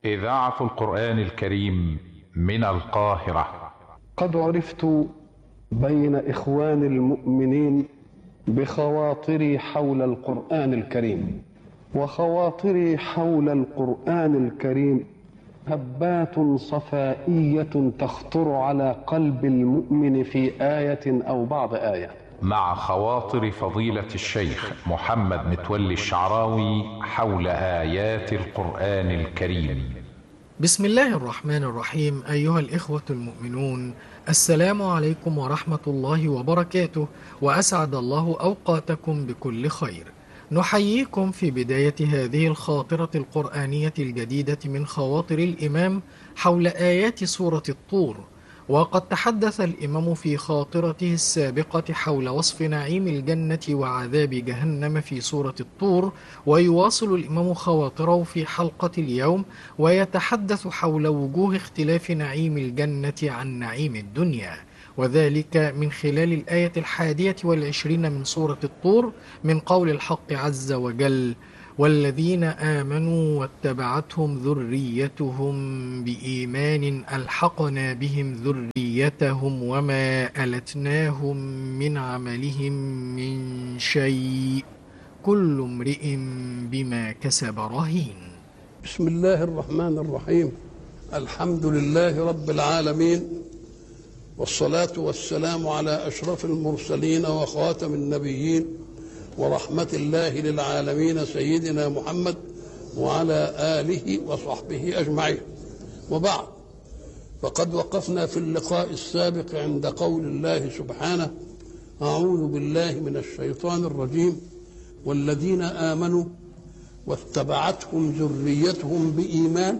إذاعة القرآن الكريم من القاهرة. قد عرفت بين إخوان المؤمنين بخواطري حول القرآن الكريم، وخواطري حول القرآن الكريم هبات صفائية تخطر على قلب المؤمن في آية أو بعض آية. مع خواطر فضيلة الشيخ محمد متولي الشعراوي حول آيات القرآن الكريم. بسم الله الرحمن الرحيم. أيها الإخوة المؤمنون، السلام عليكم ورحمة الله وبركاته، وأسعد الله أوقاتكم بكل خير. نحييكم في بداية هذه الخاطرة القرآنية الجديدة من خواطر الإمام حول آيات سورة الطور. وقد تحدث الإمام في خاطرته السابقة حول وصف نعيم الجنة وعذاب جهنم في سورة الطور، ويواصل الإمام خواطره في حلقة اليوم ويتحدث حول وجوه اختلاف نعيم الجنة عن نعيم الدنيا، وذلك من خلال الآية 21 من سورة الطور من قول الحق عز وجل: والذين آمنوا واتبعتهم ذريتهم بإيمان ألحقنا بهم ذريتهم وما ألتناهم من عملهم من شيء كل امرئ بما كسب رهين. بسم الله الرحمن الرحيم. الحمد لله رب العالمين، والصلاة والسلام على أشرف المرسلين وخاتم النبيين ورحمة الله للعالمين سيدنا محمد وعلى آله وصحبه أجمعين. وبعد، فقد وقفنا في اللقاء السابق عند قول الله سبحانه: أعوذ بالله من الشيطان الرجيم، والذين آمنوا واتبعتهم ذريتهم بإيمان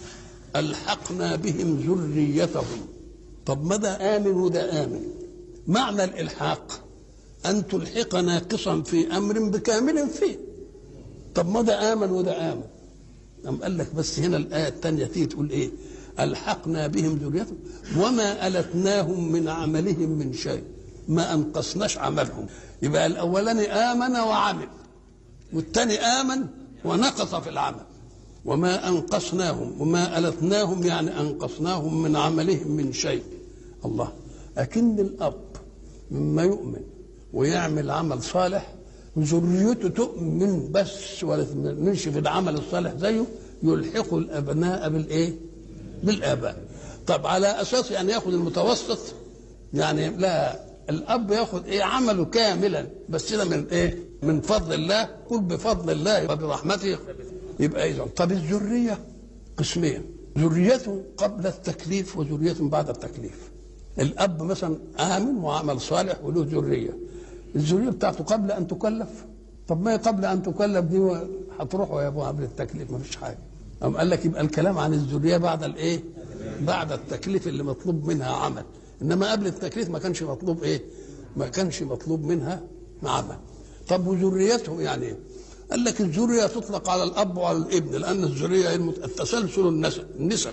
ألحقنا بهم ذريتهم. طب ماذا آمن وده آمن؟ معنى الإلحاق أن تلحق ناقصا في أمر بكامل فيه. طب ماذا آمن وده آمن؟ أم قال لك بس هنا الآية الثانية تيجي تقول إيه؟ ألحقنا بهم ذريتهم وما ألتناهم من عملهم من شيء، ما أنقصناش عملهم. يبقى الأولاني آمن وعمل، والثاني آمن ونقص في العمل. وما أنقصناهم وما ألتناهم يعني أنقصناهم من عملهم من شيء. الله، أكن الأب مما يؤمن ويعمل عمل صالح وذريته تؤمن بس ولا تؤمنش في العمل الصالح زيه، يلحق الأبناء بالإيه؟ بالآباء. طب على أساس يعني ياخد المتوسط؟ يعني لا، الأب ياخد إيه؟ عمله كاملا، بس ده من إيه؟ من فضل الله. قل بفضل الله وبرحمته. يبقى إذا طب الذرية قسمين: ذريته قبل التكليف وذرية بعد التكليف. الأب مثلا آمن وعمل صالح وله ذرية، الذرية بتاعته قبل أن تكلف. طب ما هي قبل أن تكلف دي هتروحوا يا أبوها قبل التكليف، ما فيش حاجة. أم قال لك يبقى الكلام عن الذرية بعد الإيه؟ بعد التكليف اللي مطلوب منها عمل. إنما قبل التكليف ما كانش مطلوب إيه؟ ما كانش مطلوب منها عمل. طب وذريته يعني إيه؟ قال لك الذرية تطلق على الأب وعلى الابن، لأن الذرية التسلسل النسب.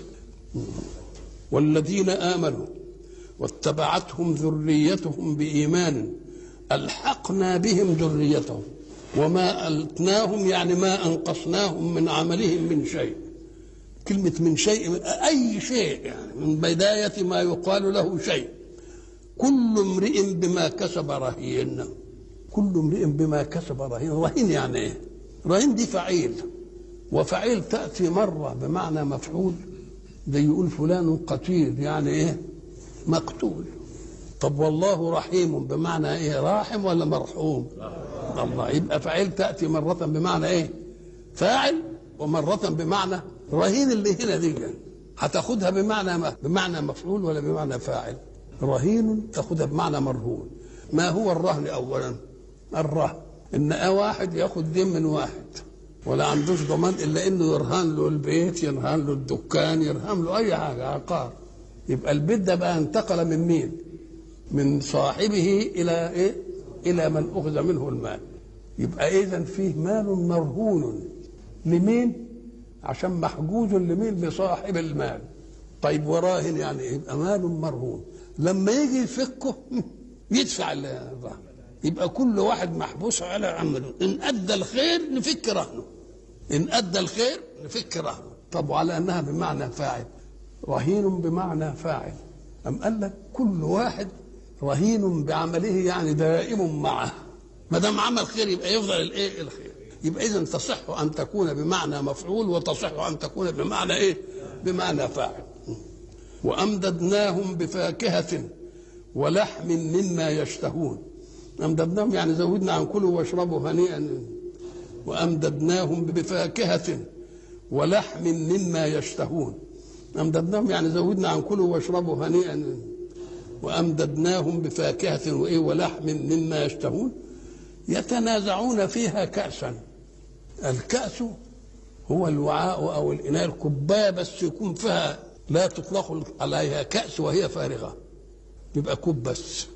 والذين آمنوا واتبعتهم ذريتهم بإيمان ألحقنا بهم ذريتهم وما ألتناهم يعني ما أنقصناهم من عملهم من شيء. كلمة من شيء أي شيء، يعني من بداية ما يقال له شيء. كل امرئ بما كسب رهين. كل امرئ بما كسب رهين. رهين يعني إيه؟ رهين دي فعيل، وفعيل تأتي مرة بمعنى مفعول، زي يقول فلان قتيل يعني إيه؟ مقتول. طب والله رحيم بمعنى ايه؟ راحم ولا مرحوم؟ الله. يبقى فاعل تاتي مره بمعنى ايه؟ فاعل، ومره بمعنى رهين. اللي هنا دي هتاخدها بمعنى مفعول ولا بمعنى فاعل؟ رهين تاخدها بمعنى مرهون. ما هو الرهن اولا؟ الرهن ان واحد ياخد دين من واحد ولا عندوش ضمان الا انه يرهن له البيت، يرهن له الدكان، يرهن له اي حاجه، عقار. يبقى البيت ده بقى انتقل من مين؟ من صاحبه الى ايه؟ الى من اخذ منه المال. يبقى اذا فيه مال مرهون لمين؟ عشان محجوز لمين؟ لصاحب المال. طيب وراهن يعني ايه؟ يبقى مال مرهون، لما يجي يفكه يدفع الرهن. يبقى كل واحد محبوس على عمله، ان ادى الخير نفك رهنه، ان ادى الخير نفك رهنه. طب وعلى انها بمعنى فاعل، رهين بمعنى فاعل، أم قال لك كل واحد رهين بعمله، يعني دائم معه، ما دام عمل خير يبقى يفضل الايه؟ الخير. يبقى اذا تصح ان تكون بمعنى مفعول، وتصح ان تكون بمعنى ايه؟ بمعنى فاعل. وامددناهم بفاكهة ولحم مما يشتهون. امددناهم يعني زودنا عن كلوا واشربوا هنيئا. وامددناهم بفاكهة ولحم مما يشتهون. امددناهم يعني زودنا عن كلوا واشربوا هنيئا. وامددناهم بفاكهة وايه؟ ولحم مما يشتهون. يتنازعون فيها كأسا. الكأس هو الوعاء او الاناء، الكوبايه، بس يكون فيها لا تطلق عليها كأس وهي فارغة، يبقى كوب بس.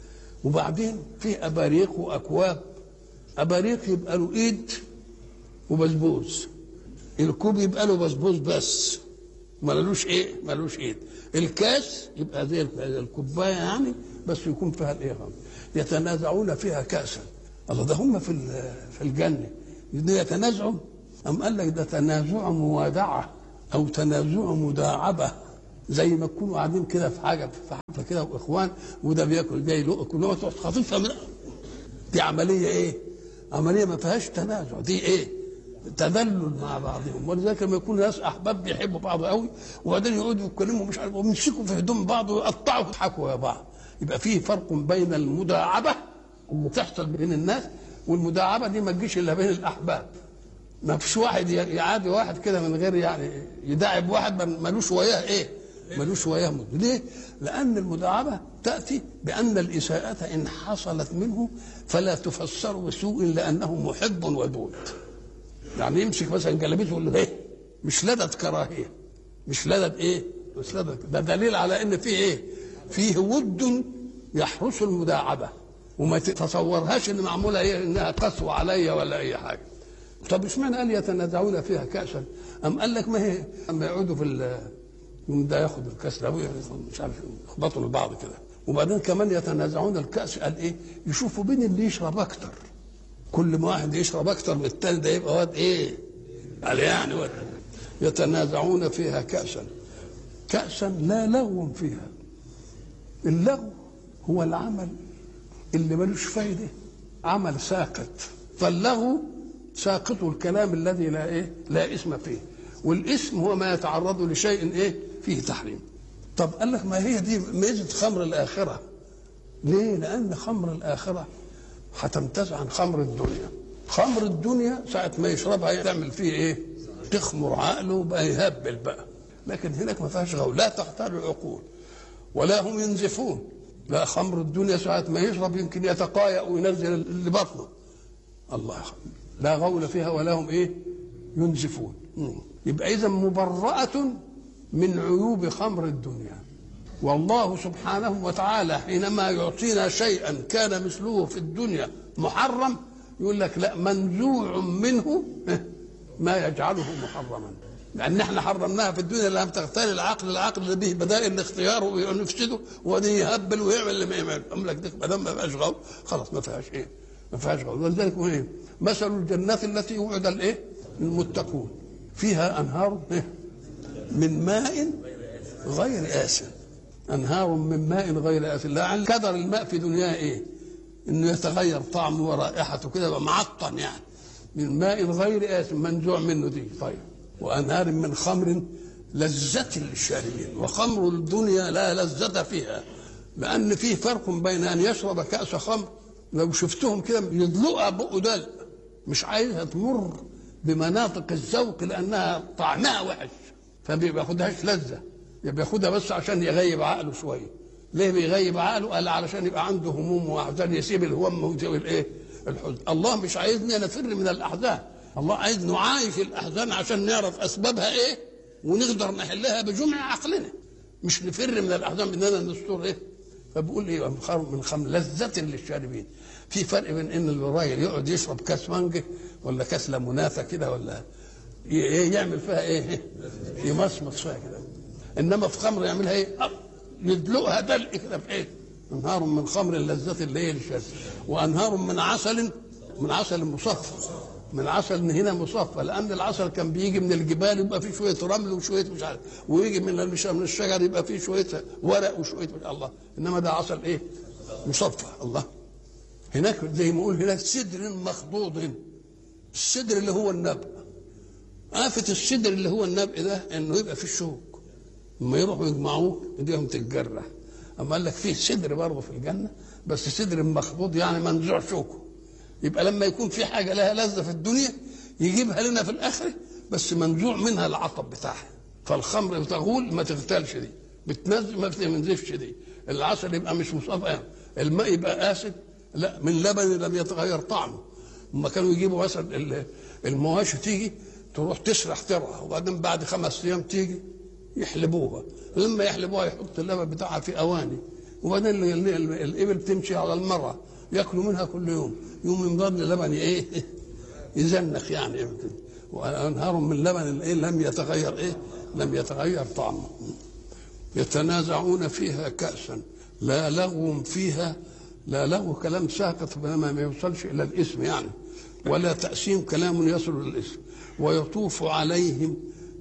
وبعدين في أباريق وأكواب. أباريق يبقى له إيد وبسبوس، الكوب يبقى له بسبوس بس مالوش إيه؟ مالوش إيد. الكاس يبقى زي الكوباية يعني، بس يكون فيها الإيه؟ يتنازعون فيها كأسا. الله، ده هم في الجنة يتنازعوا. أم قال لك ده تنازع موادعة أو تنازع مداعبة، زي ما تكونوا قاعدين كده في حاجة، في حفلة كده وإخوان، وده بياكل جاي له كلهم تروح خاطفها من. دي عملية إيه؟ عملية ما فيهاش تنازع، دي إيه؟ تدلل مع بعضهم. ولذلك لما يكون ناس أحباب بيحبوا بعض قوي وبعدين يقعدوا يتكلموا مش عارف ويمسكوا في هدوم بعض ويقطعوا ويضحكوا يا بعض، يبقى فيه فرق بين المداعبة اللي تحصل بين الناس، والمداعبة دي ما تجيش إلا بين الأحباب. ما فيش واحد يعادي واحد كده من غير يعني يداعب واحد ملوش وياه ايه؟ ملوش وياه مد. ليه؟ لأن المداعبة تأتي بأن الإساءة إن حصلت منه فلا تفسر بسوء لأنه محب ودود. يعني يمسك مثلا جلابيته ويقول له ايه؟ مش لدد كراهية، مش لدد ايه؟ مش لدد. ده دليل على إن فيه ايه؟ فيه ود يحرس المداعبة، وما تتصورهاش إن معمولة ايه؟ إنها قسوة عليا ولا أي حاجة. طب اشمعنى قال يتنازعون فيها كأسا؟ أم قال لك ما هي أما يقعدوا في ده ياخد الكأس ده مش عارف يخبطوا لبعض كده، وبعدين كمان يتنازعون الكأس. قال إيه؟ يشوفوا بين اللي يشرب أكتر، كل ما واحد يشرب أكتر من التاني ده يبقى واد إيه؟ قال يعني واد. يتنازعون فيها كأسا، كأسا لا لغو فيها. اللغو هو العمل اللي ملوش فايدة، عمل ساقط. فاللغو ساقط الكلام الذي لا ايه؟ لا اسم فيه. والاسم هو ما يتعرض لشيء ايه؟ فيه تحريم. طب قال لك ما هي دي ميزه خمر الاخره. ليه؟ لان خمر الاخره هتمتاز عن خمر الدنيا. خمر الدنيا ساعه ما يشربها تعمل فيه ايه؟ تخمر عقله بقى يهبل بقى. لكن هناك ما فيهاش غول، لا تختار العقول ولا هم ينزفون. لا، خمر الدنيا ساعه ما يشرب يمكن يتقايأ وينزل اللي بطنه. الله، لا غول فيها ولا هم ايه؟ ينزفون. يبقى اذا مبرأة من عيوب خمر الدنيا. والله سبحانه وتعالى حينما يعطينا شيئا كان مثله في الدنيا محرم يقول لك لا، منزوع منه ما يجعله محرما، لان احنا حرمناها في الدنيا لم تغتال العقل اللي به بدائل الاختيار ويفسده وبعدين يهبل ويعمل اللي ما يعمل. املك ده ما دام ما فيهاش غول خلاص ما فيهاش ايه؟ ما فيهاش غول. ولذلك ايه؟ مثل الجنات التي وعد الايه؟ المتقون فيها انهار من ماء غير آسن. انهار من ماء غير آسن. لعل كدر الماء في دنياه ايه؟ انه يتغير طعمه ورائحته كده يبقى معطن يعني. من ماء غير آسن منزوع منه دي. طيب، وانهار من خمر لذة للشاربين. وخمر الدنيا لا لذة فيها، لان فيه فرق بين ان يشرب كأس خمر لو شفتهم كده يدلقها بقه دلق، مش عايزها تمر بمناطق الذوق لانها طعمها وحش فما بياخدهاش لذه، بياخدها بس عشان يغيب عقله شويه. ليه بيغيب عقله؟ قال علشان يبقى عنده هموم واحزان يسيب الهم ويسيب الايه؟ الحزن. الله مش عايزني نفر من الاحزان، الله عايز نعايش الاحزان عشان نعرف اسبابها ايه ونقدر نحلها بجمع عقلنا، مش نفر من الاحزان باننا نستر ايه. فبقول ايه؟ من خمر لذة للشاربين. في فرق بين ان الراجل يقعد يشرب كاس مانجه ولا كاس ليموناته كده ولا يعمل فيها ايه؟ يمصمص فيها كده. انما في خمر يعملها ايه؟ يدلقها دلق كده في ايه؟ انهار من خمر لذة اللي هي للشارب، وانهار من عسل مصفى. من عسل هنا مصفى، لان العسل كان بيجي من الجبال يبقى فيه شويه رمل وشويه مش عارف، ويجي من الشجر يبقى فيه شويه ورق وشويه الله، انما ده عسل ايه؟ مصفى. الله هناك زي ما يقول هناك سدر مخضوض. السدر اللي هو النبأ. آفة السدر اللي هو النبأ ده انه يبقى فيه شوك، لما يروحوا يجمعوه ايديهم تتجرح. اما قال لك فيه سدر برضه في الجنه، بس سدر مخضوض يعني منزوع شوكه. يبقى لما يكون في حاجه لها لذه في الدنيا يجيبها لنا في الاخره، بس منزوع منها العطب بتاعها. فالخمر بتغول ما تغتالش دي، بتنزل ما بتنزفش دي. العسل يبقى مش مصفى، الماء يبقى اسد، لا من لبن لم يتغير طعمه. هم كانوا يجيبوا مثلا المواشي تيجي تروح تسرح ترعى، وبعدين بعد 5 ايام تيجي يحلبوها. لما يحلبوها يحط اللبن بتاعها في اواني، وبعدين الابل تمشي على المرة ياكلوا منها كل يوم، يوم يمضاد اللبن ايه يزنخ يعني، وانهار من لبن ايه لم يتغير ايه لم يتغير طعمه. يتنازعون فيها كأسا لا لغو فيها، لا لغو كلام ساقط ما يوصلش الى الاسم يعني، ولا تأسيم كلام يصل الى الاسم. ويطوف عليهم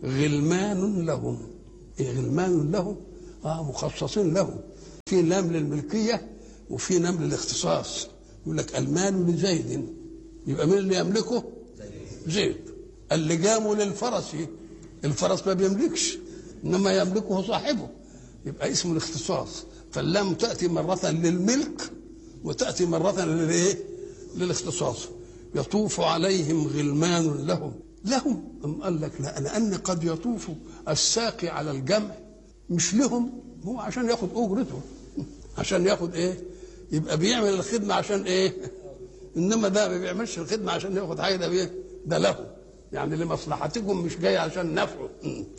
غلمان لهم. إيه غلمان لهم؟ مخصصين لهم، في لام للملكيه وفي لام للاختصاص. يقول لك المال لزيد، يبقى مين اللي يملكه؟ زيد. اللجام للفرس، الفرس ما بيملكش انما يملكه صاحبه، يبقى اسمه الاختصاص. فاللام تاتي مره للملك وتاتي مره للايه؟ للاختصاص. يطوف عليهم غلمان لهم أم قال لك لا، لأن قد يطوف الساقي على الجمع مش لهم، هو عشان ياخد أجرته، عشان ياخد إيه؟ يبقى بيعمل الخدمة عشان إيه؟ إنما ده ما بيعملش الخدمة عشان ياخد حاجة، ده له يعني لمصلحتكم، مش جاي عشان نفعه.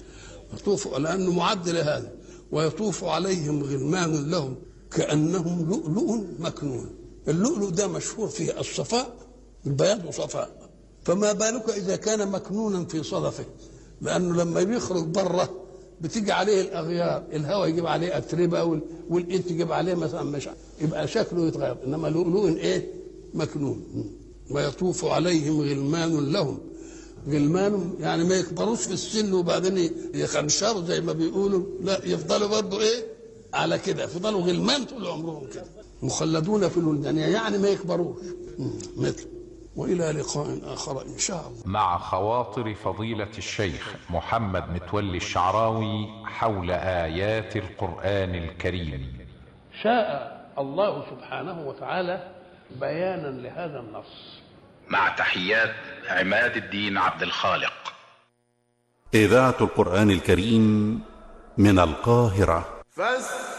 يطوف لأنه معد لهذا. ويطوف عليهم غلمان لهم كأنهم لؤلؤ مكنون. اللؤلؤ ده مشهور فيه الصفاء، البياض وصفاء، فما بالك إذا كان مكنونا في صدفه، لأنه لما بيخرج بره بتيجي عليه الأغيار، الهواء يجيب عليه أتربة والإيد تجيب عليه مثلا مش يبقى شكله يتغير، إنما لؤلؤ إيه؟ مكنون. ويطوف عليهم غلمان لهم. غلمان يعني ما يكبروش في السن وبعدين يخنشروا زي ما بيقولوا، لا يفضلوا برضه إيه؟ على كده، يفضلوا غلمان طول عمرهم كده، مخلدون في الولدان يعني ما يكبروش مثل. وإلى لقاء آخر إن شاء الله. مع خواطر فضيلة الشيخ محمد متولي الشعراوي حول آيات القرآن الكريم. شاء الله سبحانه وتعالى بيانا لهذا النص. مع تحيات عماد الدين عبد الخالق. إذاعة القرآن الكريم من القاهرة.